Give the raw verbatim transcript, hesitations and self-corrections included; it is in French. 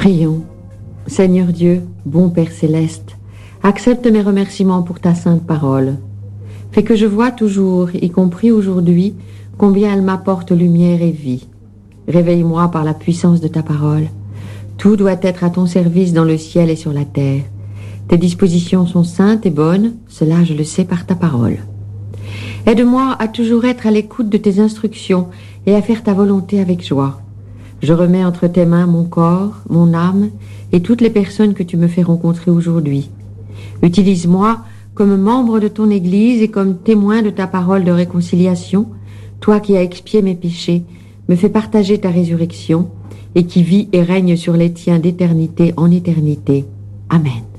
Prions. Seigneur Dieu, bon Père céleste, accepte mes remerciements pour ta sainte parole. Fais que je vois toujours, y compris aujourd'hui, combien elle m'apporte lumière et vie. Réveille-moi par la puissance de ta parole. Tout doit être à ton service dans le ciel et sur la terre. Tes dispositions sont saintes et bonnes, cela je le sais par ta parole. Aide-moi à toujours être à l'écoute de tes instructions et à faire ta volonté avec joie. Je remets entre tes mains mon corps, mon âme et toutes les personnes que tu me fais rencontrer aujourd'hui. Utilise-moi comme membre de ton Église et comme témoin de ta parole de réconciliation, toi qui as expié mes péchés, me fais partager ta résurrection et qui vis et règne sur les tiens d'éternité en éternité. Amen.